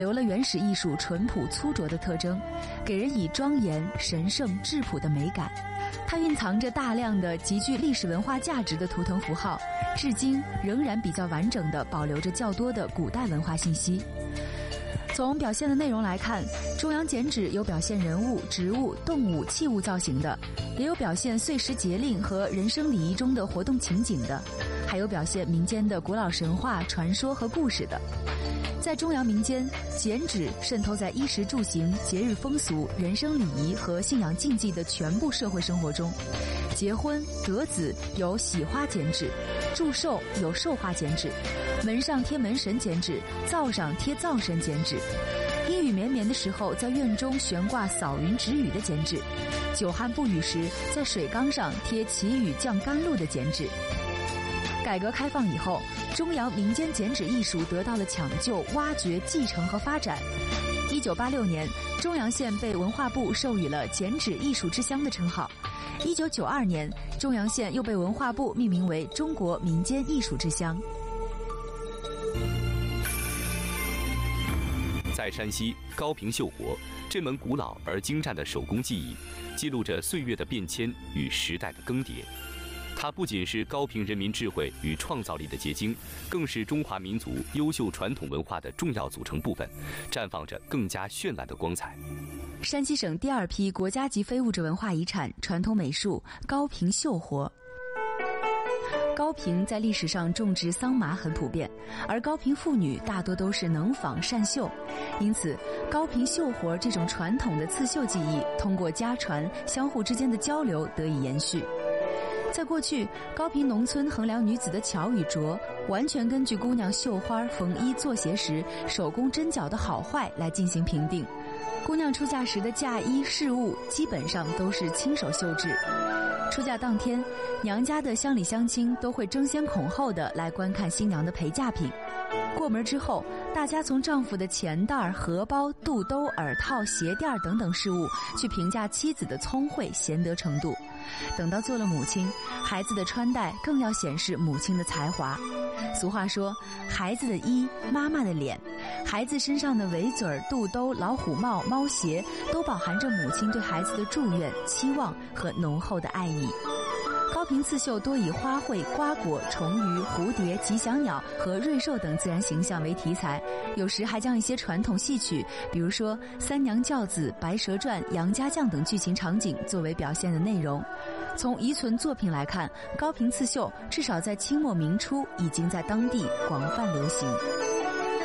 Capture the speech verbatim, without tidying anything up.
留了原始艺术淳朴粗拙的特征，给人以庄严、神圣、质朴的美感。它蕴藏着大量的极具历史文化价值的图腾符号，至今仍然比较完整地保留着较多的古代文化信息。从表现的内容来看，中央剪纸有表现人物、植物、动物、器物造型的，也有表现岁时节令和人生礼仪中的活动情景的，还有表现民间的古老神话、传说和故事的。在中阳民间，剪纸渗透在衣食住行、节日风俗、人生礼仪和信仰禁忌的全部社会生活中。结婚、得子有喜花剪纸，祝寿有寿花剪纸，门上贴门神剪纸，灶上贴灶神剪纸，阴雨绵绵的时候在院中悬挂扫云止雨的剪纸，久旱不雨时在水缸上贴祈雨降甘露的剪纸。改革开放以后，中阳民间剪纸艺术得到了抢救、挖掘、继承和发展。一九八六年，中阳县被文化部授予了剪纸艺术之乡的称号。一九九二年，中阳县又被文化部命名为中国民间艺术之乡。 在山西高平绣活，这门古老而精湛的手工技艺，记录着岁月的变迁与时代的更迭。它不仅是高平人民智慧与创造力的结晶，更是中华民族优秀传统文化的重要组成部分，绽放着更加绚烂的光彩。 山西省第二批国家级非物质文化遗产传统美术高平绣活。高平在历史上种植桑麻很普遍，而高平妇女大多都是能纺善绣，因此高平绣活这种传统的刺绣技艺通过家传相互之间的交流得以延续。在过去，高平农村衡量女子的巧与拙，完全根据姑娘绣花、缝衣、做鞋时手工针脚的好坏来进行评定。姑娘出嫁时的嫁衣饰物基本上都是亲手绣制。出嫁当天，娘家的乡里乡亲都会争先恐后的来观看新娘的陪嫁品。过门之后，大家从丈夫的钱袋、荷包、肚兜、耳套、鞋垫等等事物去评价妻子的聪慧贤德程度。等到做了母亲，孩子的穿戴更要显示母亲的才华。俗话说，孩子的衣，妈妈的脸。孩子身上的围嘴、肚兜、老虎帽、猫鞋，都饱含着母亲对孩子的祝愿、期望和浓厚的爱意。高平刺绣多以花卉、瓜果、虫鱼、蝴蝶、吉祥鸟和瑞兽等自然形象为题材，有时还将一些传统戏曲，比如说三娘教子、白蛇传、杨家将等剧情场景作为表现的内容。从遗存作品来看，高平刺绣至少在清末明初已经在当地广泛流行。